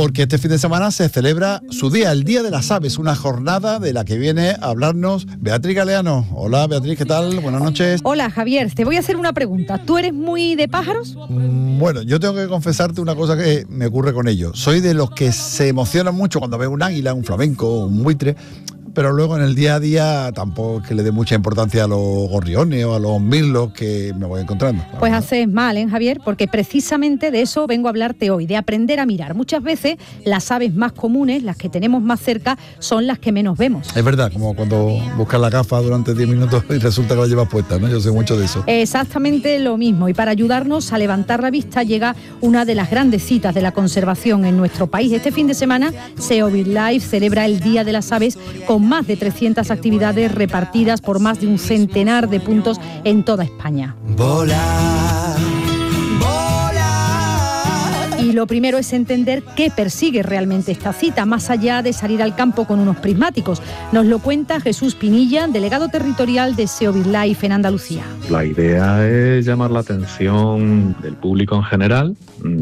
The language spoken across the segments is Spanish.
porque este fin de semana se celebra su día, el Día de las Aves, una jornada de la que viene a hablarnos Beatriz Galeano. Hola Beatriz, ¿qué tal? Buenas noches. Hola Javier, te voy a hacer una pregunta. ¿Tú eres muy de pájaros? Bueno, yo tengo que confesarte una cosa que me ocurre con ellos. Soy de los que se emocionan mucho cuando veo un águila, un flamenco, un buitre, pero luego en el día a día tampoco es que le dé mucha importancia a los gorriones o a los mirlos que me voy encontrando. Pues haces mal, Javier, porque precisamente de eso vengo a hablarte hoy, de aprender a mirar. Muchas veces las aves más comunes, las que tenemos más cerca, son las que menos vemos. Es verdad, como cuando buscas la gafa durante 10 minutos y resulta que la llevas puesta, ¿no? Yo sé mucho de eso. Exactamente lo mismo, y para ayudarnos a levantar la vista llega una de las grandes citas de la conservación en nuestro país. Este fin de semana, SEO BirdLife celebra el Día de las Aves con más de 300 actividades repartidas por más de un centenar de puntos en toda España. Volar, volar. Y lo primero es entender qué persigue realmente esta cita, más allá de salir al campo con unos prismáticos. Nos lo cuenta Jesús Pinilla, delegado territorial de SEO BirdLife en Andalucía. La idea es llamar la atención del público en general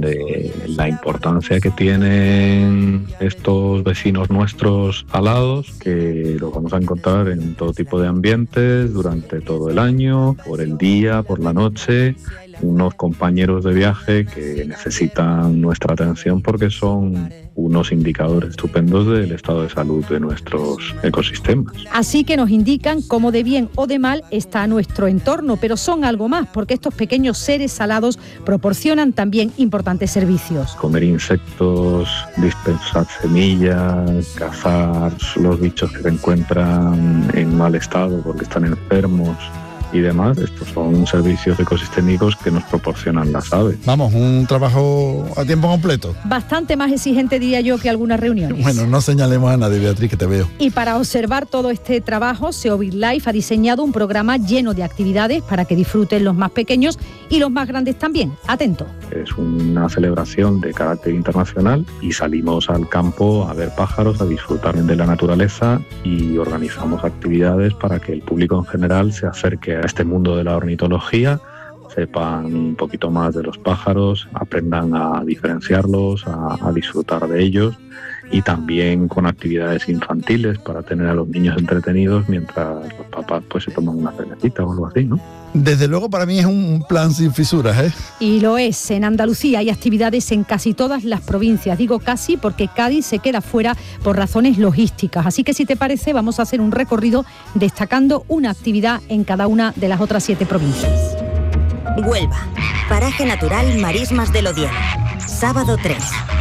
de la importancia que tienen estos vecinos nuestros alados, que los vamos a encontrar en todo tipo de ambientes durante todo el año, por el día, por la noche, unos compañeros de viaje que necesitan nuestra atención porque son unos indicadores estupendos del estado de salud de nuestros ecosistemas. Así que nos indican cómo de bien o de mal está nuestro entorno, pero son algo más, porque estos pequeños seres salados proporcionan también importantes servicios. Comer insectos, dispensar semillas, cazar los bichos que se encuentran en mal estado porque están enfermos y demás, estos son servicios ecosistémicos que nos proporcionan las aves. Vamos, un trabajo a tiempo completo. Bastante más exigente, diría yo, que algunas reuniones. Bueno, no señalemos a nadie, Beatriz, que te veo. Y para observar todo este trabajo, SEO BirdLife ha diseñado un programa lleno de actividades para que disfruten los más pequeños y los más grandes también. Atento. Es una celebración de carácter internacional y salimos al campo a ver pájaros, a disfrutar de la naturaleza y organizamos actividades para que el público en general se acerque a este mundo de la ornitología, sepan un poquito más de los pájaros, aprendan a diferenciarlos, a disfrutar de ellos, y también con actividades infantiles para tener a los niños entretenidos mientras los papás pues se toman una cervecita o algo así, ¿no? Desde luego para mí es un plan sin fisuras, ¿eh? Y lo es. En Andalucía hay actividades en casi todas las provincias. Digo casi porque Cádiz se queda fuera por razones logísticas. Así que si te parece vamos a hacer un recorrido destacando una actividad en cada una de las otras 7 provincias. Huelva, paraje natural Marismas del Odiel, sábado 3.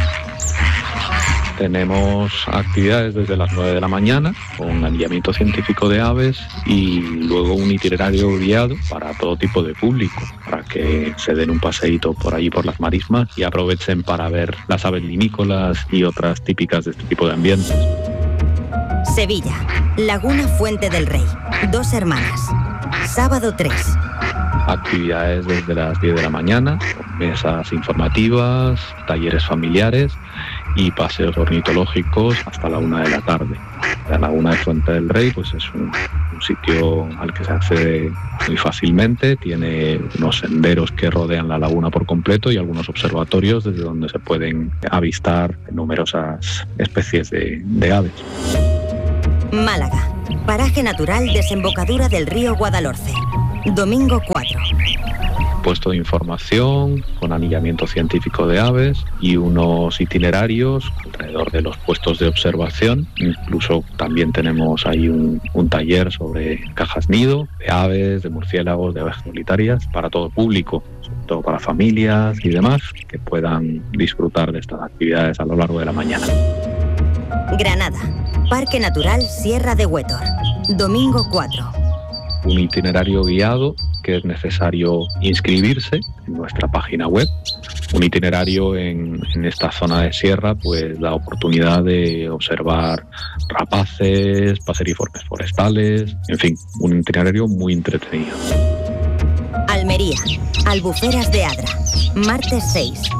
Tenemos actividades desde las 9 de la mañana con anillamiento científico de aves y luego un itinerario guiado para todo tipo de público, para que se den un paseíto por allí por las marismas y aprovechen para ver las aves limícolas y otras típicas de este tipo de ambientes. Sevilla, Laguna Fuente del Rey, 2 Hermanas, sábado 3. Actividades desde las 10 de la mañana, mesas informativas, talleres familiares y paseos ornitológicos hasta la 1 de la tarde. La Laguna de Fuente del Rey pues es un sitio al que se accede muy fácilmente, tiene unos senderos que rodean la laguna por completo y algunos observatorios desde donde se pueden avistar numerosas especies de aves. Málaga, paraje natural Desembocadura del río Guadalhorce, domingo 4. Puesto de información con anillamiento científico de aves y unos itinerarios alrededor de los puestos de observación. Incluso también tenemos ahí un taller sobre cajas nido, de aves, de murciélagos, de aves solitarias, para todo público, sobre todo para familias y demás, que puedan disfrutar de estas actividades a lo largo de la mañana. Granada, Parque Natural Sierra de Huétor, domingo 4. Un itinerario guiado que es necesario inscribirse en nuestra página web. Un itinerario en esta zona de sierra pues da oportunidad de observar rapaces, paseriformes forestales, en fin, un itinerario muy entretenido. Almería, Albuferas de Adra, martes 6.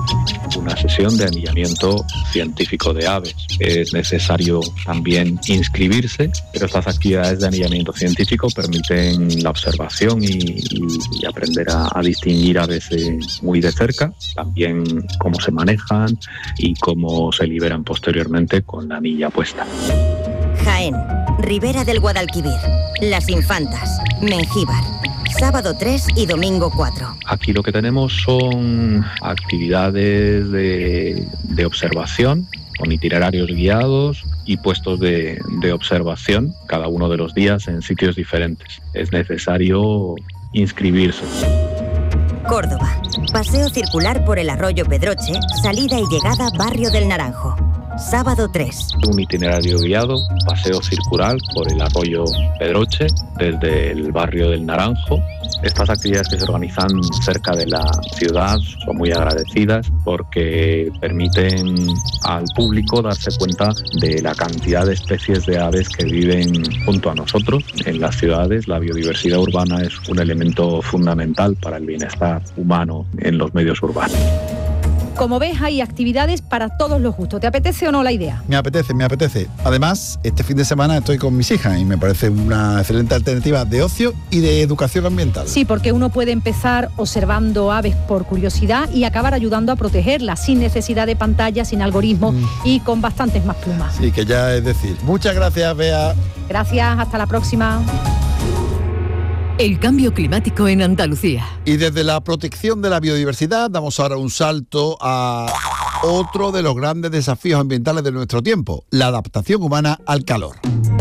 una sesión de anillamiento científico de aves. Es necesario también inscribirse, pero estas actividades de anillamiento científico permiten la observación y aprender a distinguir aves muy de cerca, también cómo se manejan y cómo se liberan posteriormente con la anilla puesta. Jaén, Ribera del Guadalquivir, Las Infantas, Mengíbar, sábado 3 y domingo 4. Aquí lo que tenemos son actividades de observación con itinerarios guiados y puestos de observación cada uno de los días en sitios diferentes. Es necesario inscribirse. Córdoba, paseo circular por el arroyo Pedroche, salida y llegada Barrio del Naranjo. Sábado 3. Un itinerario guiado, paseo circular por el arroyo Pedroche, desde el barrio del Naranjo. Estas actividades que se organizan cerca de la ciudad son muy agradecidas porque permiten al público darse cuenta de la cantidad de especies de aves que viven junto a nosotros. En las ciudades la biodiversidad urbana es un elemento fundamental para el bienestar humano en los medios urbanos. Como ves, hay actividades para todos los gustos. ¿Te apetece o no la idea? Me apetece. Además, este fin de semana estoy con mis hijas y me parece una excelente alternativa de ocio y de educación ambiental. Sí, porque uno puede empezar observando aves por curiosidad y acabar ayudando a protegerlas sin necesidad de pantalla, sin algoritmos y con bastantes más plumas. Sí, que ya es decir. Muchas gracias, Bea. Gracias, hasta la próxima. El cambio climático en Andalucía. Y desde la protección de la biodiversidad damos ahora un salto a otro de los grandes desafíos ambientales de nuestro tiempo, la adaptación humana al calor.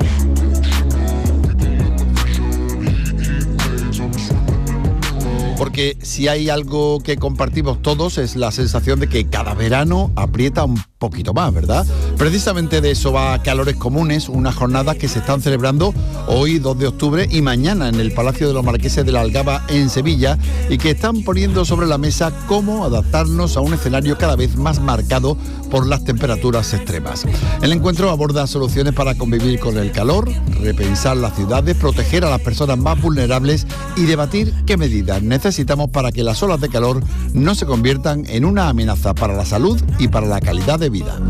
Porque si hay algo que compartimos todos es la sensación de que cada verano aprieta un poquito más, ¿verdad? Precisamente de eso va Calores Comunes, unas jornadas que se están celebrando hoy 2 de octubre y mañana en el Palacio de los Marqueses de la Algaba en Sevilla y que están poniendo sobre la mesa cómo adaptarnos a un escenario cada vez más marcado por las temperaturas extremas. El encuentro aborda soluciones para convivir con el calor, repensar las ciudades, proteger a las personas más vulnerables y debatir qué medidas necesitamos para que las olas de calor no se conviertan en una amenaza para la salud y para la calidad de vida.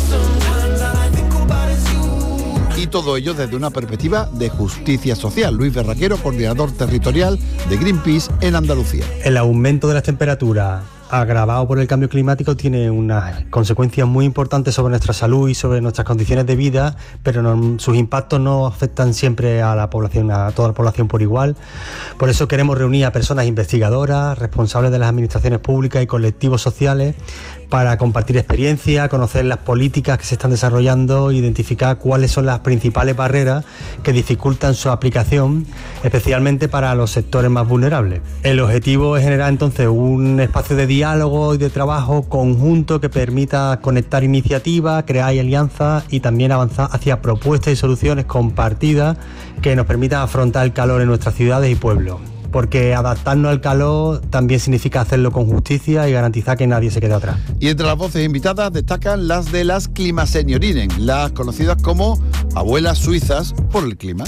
Y todo ello desde una perspectiva de justicia social. Luis Berraquero, coordinador territorial de Greenpeace en Andalucía. El aumento de las temperaturas agravado por el cambio climático tiene unas consecuencias muy importantes sobre nuestra salud y sobre nuestras condiciones de vida, pero sus impactos no afectan siempre a la población, a toda la población por igual. Por eso queremos reunir a personas investigadoras, responsables de las administraciones públicas y colectivos sociales para compartir experiencia, conocer las políticas que se están desarrollando, identificar cuáles son las principales barreras que dificultan su aplicación, especialmente para los sectores más vulnerables. El objetivo es generar entonces un espacio de diálogo y de trabajo conjunto que permita conectar iniciativas, crear alianzas y también avanzar hacia propuestas y soluciones compartidas que nos permitan afrontar el calor en nuestras ciudades y pueblos. Porque adaptarnos al calor también significa hacerlo con justicia y garantizar que nadie se quede atrás. Y entre las voces invitadas destacan las de las Klimasenioren, las conocidas como abuelas suizas por el clima.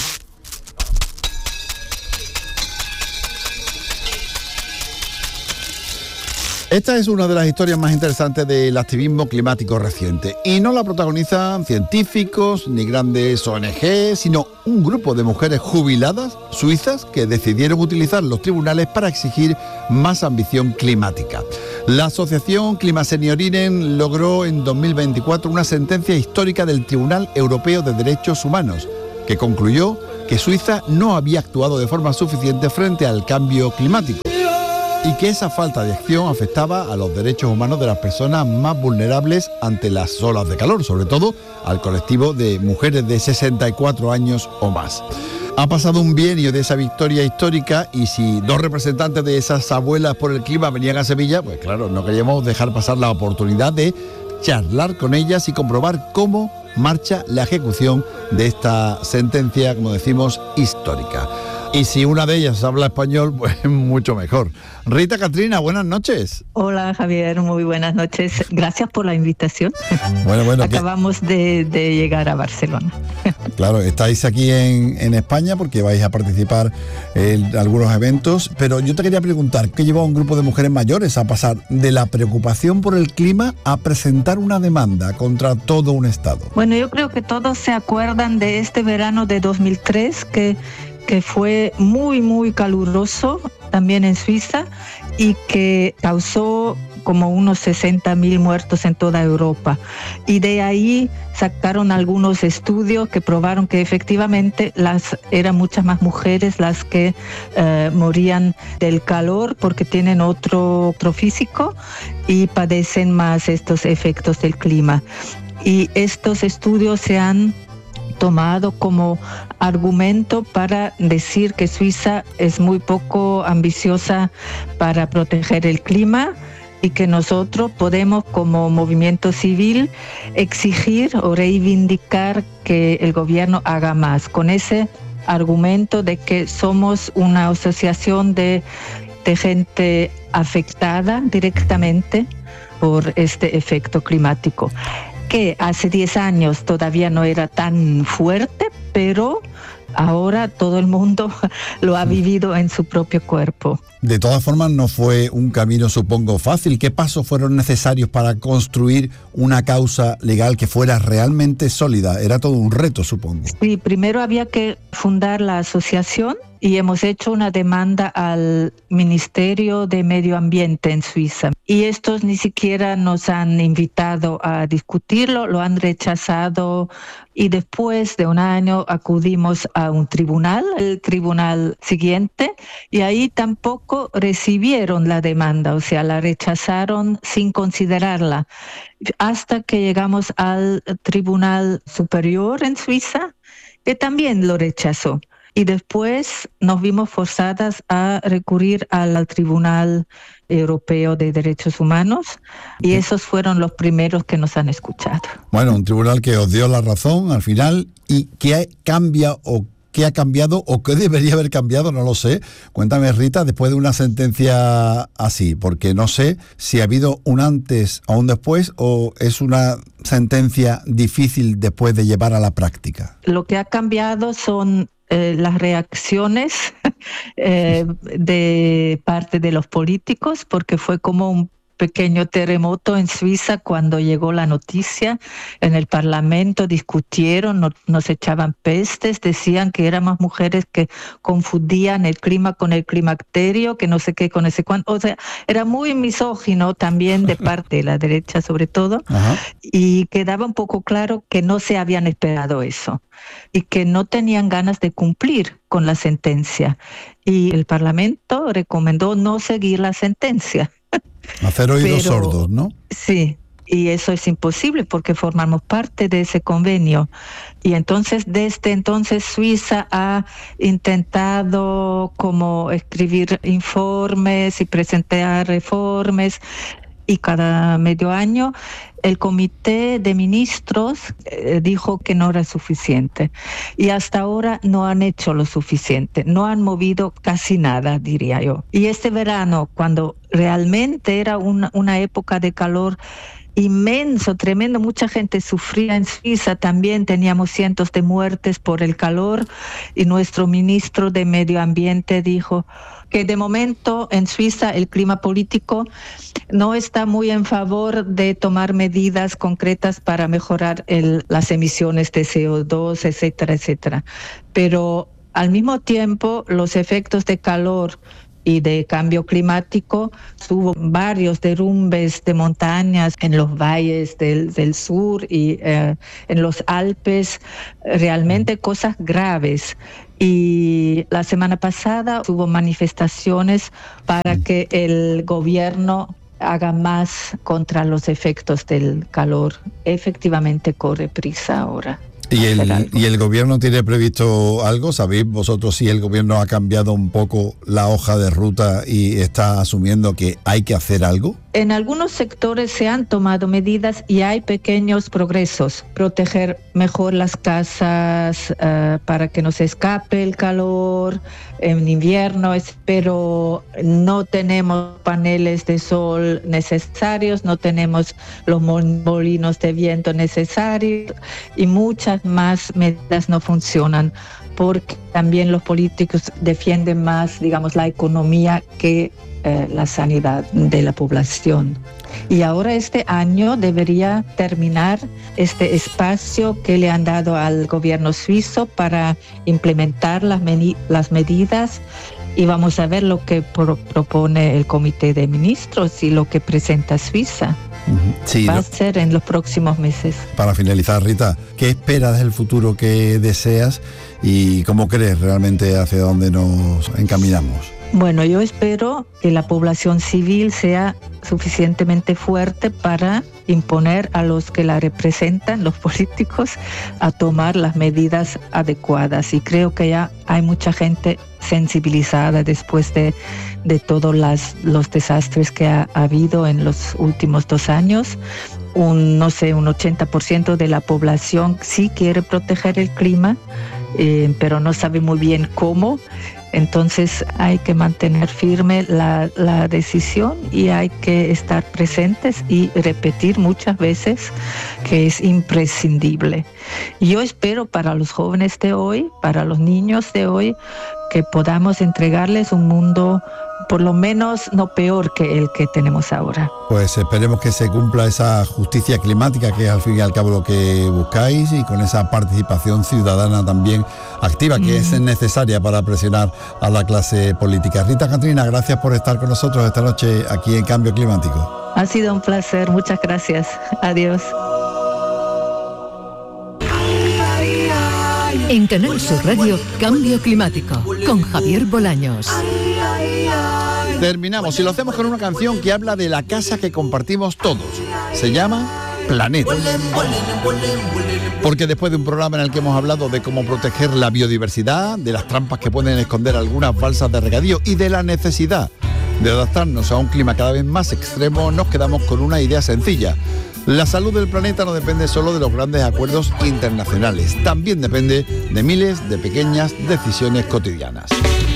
Esta es una de las historias más interesantes del activismo climático reciente y no la protagonizan científicos ni grandes ONG, sino un grupo de mujeres jubiladas suizas que decidieron utilizar los tribunales para exigir más ambición climática. La asociación Klimasenioren logró en 2024 una sentencia histórica del Tribunal Europeo de Derechos Humanos que concluyó que Suiza no había actuado de forma suficiente frente al cambio climático y que esa falta de acción afectaba a los derechos humanos de las personas más vulnerables ante las olas de calor, sobre todo al colectivo de mujeres de 64 años o más. Ha pasado un bienio de esa victoria histórica y si 2 representantes de esas abuelas por el clima venían a Sevilla, pues claro, no queríamos dejar pasar la oportunidad de charlar con ellas y comprobar cómo marcha la ejecución de esta sentencia, como decimos, histórica. Y si una de ellas habla español, pues mucho mejor. Rita Catrina, buenas noches. Hola Javier, muy buenas noches. Gracias por la invitación. Bueno. Acabamos de llegar a Barcelona. Claro, estáis aquí en España porque vais a participar en algunos eventos, pero yo te quería preguntar, ¿qué llevó a un grupo de mujeres mayores a pasar de la preocupación por el clima a presentar una demanda contra todo un estado? Bueno, yo creo que todos se acuerdan de este verano de 2003 que fue muy, muy caluroso también en Suiza y que causó como unos 60.000 muertos en toda Europa. Y de ahí sacaron algunos estudios que probaron que efectivamente eran muchas más mujeres las que morían del calor porque tienen otro físico y padecen más estos efectos del clima. Y estos estudios se han tomado como argumento para decir que Suiza es muy poco ambiciosa para proteger el clima y que nosotros podemos como movimiento civil exigir o reivindicar que el gobierno haga más, con ese argumento de que somos una asociación de gente afectada directamente por este efecto climático, que hace 10 años todavía no era tan fuerte, pero ahora todo el mundo lo ha vivido en su propio cuerpo. De todas formas, no fue un camino, supongo, fácil. ¿Qué pasos fueron necesarios para construir una causa legal que fuera realmente sólida? Era todo un reto, supongo. Sí, primero había que fundar la asociación y hemos hecho una demanda al Ministerio de Medio Ambiente en Suiza. Y estos ni siquiera nos han invitado a discutirlo, lo han rechazado y después de un año acudimos a un tribunal, el tribunal siguiente, y ahí tampoco recibieron la demanda, o sea, la rechazaron sin considerarla, hasta que llegamos al Tribunal Superior en Suiza, que también lo rechazó. Y después nos vimos forzadas a recurrir al Tribunal Europeo de Derechos Humanos y esos fueron los primeros que nos han escuchado. Bueno, un tribunal que os dio la razón al final y que cambia o qué ha cambiado o qué debería haber cambiado, no lo sé. Cuéntame, Rita, después de una sentencia así, porque no sé si ha habido un antes o un después o es una sentencia difícil después de llevar a la práctica. Lo que ha cambiado son las reacciones de parte de los políticos, porque fue como un pequeño terremoto en Suiza cuando llegó la noticia. En el Parlamento discutieron, nos echaban pestes, decían que éramos mujeres que confundían el clima con el climacterio, que no sé qué, con ese cuánto. O sea, era muy misógino también de parte de la derecha sobre todo. Ajá. Y quedaba un poco claro que no se habían esperado eso y que no tenían ganas de cumplir con la sentencia. Y el Parlamento recomendó no seguir la sentencia. Hacer oídos sordos, ¿no? Sí, y eso es imposible porque formamos parte de ese convenio. Y entonces, desde entonces, Suiza ha intentado como escribir informes y presentar reformas, y cada medio año el Comité de Ministros dijo que no era suficiente. Y hasta ahora no han hecho lo suficiente, no han movido casi nada, diría yo. Y este verano, cuando realmente era una época de calor inmenso, tremendo, mucha gente sufría en Suiza, también teníamos cientos de muertes por el calor, y nuestro ministro de Medio Ambiente dijo que de momento en Suiza el clima político no está muy en favor de tomar medidas concretas para mejorar las emisiones de CO2, etcétera, etcétera. Pero al mismo tiempo los efectos de calor y de cambio climático, hubo varios derrumbes de montañas en los valles del sur y en los Alpes, realmente cosas graves. Y la semana pasada hubo manifestaciones para que el gobierno haga más contra los efectos del calor. Efectivamente corre prisa ahora. ¿Y el gobierno tiene previsto algo? ¿Sabéis vosotros si el gobierno ha cambiado un poco la hoja de ruta y está asumiendo que hay que hacer algo? En algunos sectores se han tomado medidas y hay pequeños progresos. Proteger mejor las casas para que no se escape el calor en invierno, pero no tenemos paneles de sol necesarios, no tenemos los molinos de viento necesarios y muchas más medidas no funcionan porque también los políticos defienden más, digamos, la economía que la sanidad de la población. Y ahora este año debería terminar este espacio que le han dado al gobierno suizo para implementar las medidas y vamos a ver lo que propone el Comité de Ministros y lo que presenta Suiza. Sí, va a ser en los próximos meses. Para finalizar, Rita, ¿qué esperas del futuro que deseas y cómo crees realmente hacia dónde nos encaminamos? Bueno, yo espero que la población civil sea suficientemente fuerte para imponer a los que la representan, los políticos, a tomar las medidas adecuadas. Y creo que ya hay mucha gente sensibilizada después de todos los desastres que ha habido en los últimos 2 años. Un 80% de la población sí quiere proteger el clima, pero no sabe muy bien cómo. Entonces hay que mantener firme la decisión y hay que estar presentes y repetir muchas veces que es imprescindible. Yo espero para los jóvenes de hoy, para los niños de hoy, que podamos entregarles un mundo por lo menos no peor que el que tenemos ahora. Pues esperemos que se cumpla esa justicia climática, que es al fin y al cabo lo que buscáis, y con esa participación ciudadana también activa, que es necesaria para presionar a la clase política. Rita Catrina, gracias por estar con nosotros esta noche aquí en Cambio Climático. Ha sido un placer, muchas gracias. Adiós. En Canal Sur Radio, Cambio Climático, con Javier Bolaños. Terminamos y lo hacemos con una canción que habla de la casa que compartimos todos. Se llama Planeta. Porque después de un programa en el que hemos hablado de cómo proteger la biodiversidad, de las trampas que pueden esconder algunas balsas de regadío y de la necesidad de adaptarnos a un clima cada vez más extremo, nos quedamos con una idea sencilla. La salud del planeta no depende solo de los grandes acuerdos internacionales, también depende de miles de pequeñas decisiones cotidianas.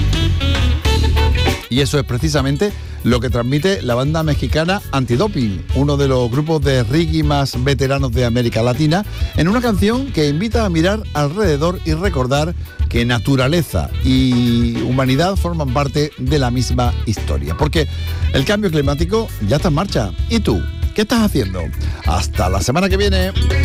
Y eso es precisamente lo que transmite la banda mexicana Antidoping, uno de los grupos de reggae más veteranos de América Latina, en una canción que invita a mirar alrededor y recordar que naturaleza y humanidad forman parte de la misma historia. Porque el cambio climático ya está en marcha. ¿Y tú? ¿Qué estás haciendo? Hasta la semana que viene.